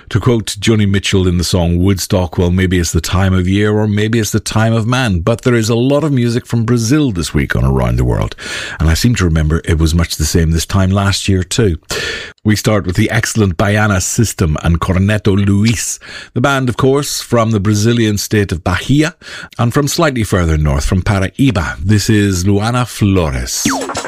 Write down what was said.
To quote Joni Mitchell in the song Woodstock, well, maybe it's the time of year or maybe it's the time of man, but there is a lot of music from Brazil this week on Around the World, and I seem to remember it was much the same this time last year too. We start with the excellent Baiana System and Corneto Luis, the band, of course, from the Brazilian state of Bahia, and from slightly further north, from Paraíba. This is Luana Flores.